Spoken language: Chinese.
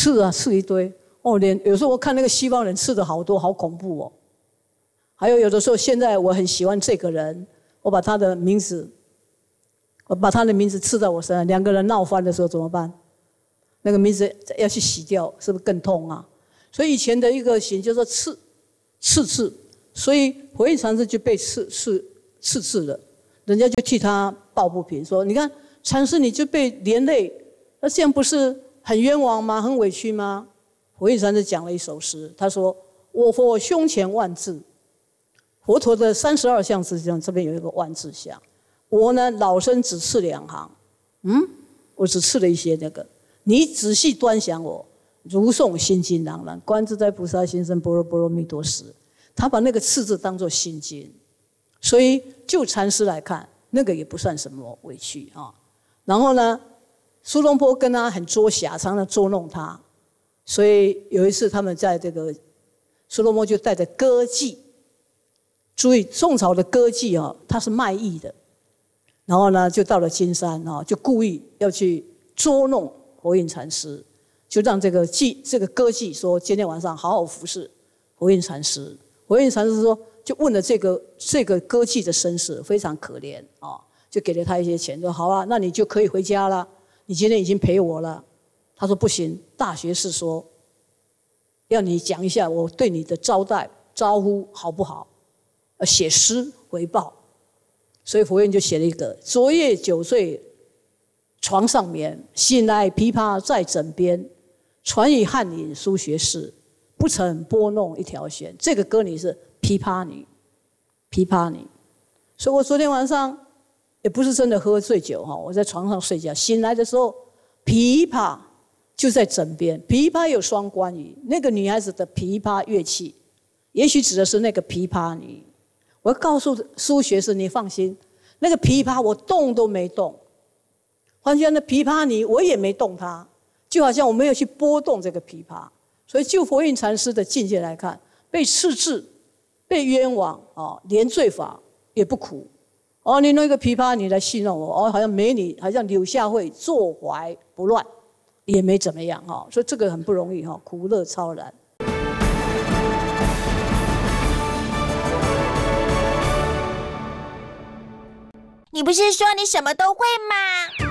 刺啊，刺一堆哦。有时候我看那个西方人刺的好多，好恐怖哦。还有的时候，现在我很喜欢这个人，我把他的名字刺在我身上，两个人闹翻的时候怎么办？那个名字要去洗掉，是不是更痛啊？所以以前的一个形叫做刺，所以火印禅师就被刺了，人家就替他抱不平，说：“你看禅师你就被连累，那这样不是很冤枉吗？很委屈吗？”火印禅师讲了一首诗，他说：“我佛胸前万字，佛陀的32相之中，这边有一个万字相。我呢，老身只刺2行，我只刺了一些那个。你仔细端详我，如诵心经朗然，观自在菩萨心生般若波罗蜜多时。”他把那个刺字当作心经，所以就禅师来看，那个也不算什么委屈啊。然后呢，苏东坡跟他很捉瞎，常常捉弄他，所以有一次他们在这个苏东坡就带着歌妓，注意宋朝的歌妓啊，他是卖艺的，然后呢就到了金山啊，就故意要去捉弄火印禅师，就让这个歌妓说今天晚上好好服侍火印禅师。火印禅师说，就问了这个歌妓的身世，非常可怜啊，就给了他一些钱，说好啊，那你就可以回家了，你今天已经陪我了。他说不行，大学士说要你讲一下我对你的招呼好不好，写诗回报。所以佛印就写了一个：昨夜酒醉床上眠，醒来琵琶在枕边，传以翰林书学士，不曾拨弄一条弦。这个歌女是琵琶女，所以我昨天晚上也不是真的喝醉酒哈，我在床上睡觉，醒来的时候琵琶就在枕边。琵琶有双关语，那个女孩子的琵琶乐器，也许指的是那个琵琶女。我要告诉书学士，你放心，那个琵琶我动都没动，换句话说，那琵琶女我也没动它，就好像我没有去拨动这个琵琶。所以就佛印禅师的境界来看，被斥制、被冤枉啊，连罪法也不苦。哦，你弄一个琵琶女来戏弄我，哦，好像美女，好像柳下惠坐怀不乱，也没怎么样哈。所以这个很不容易哈，苦乐超然。 你不是说你什么都会吗？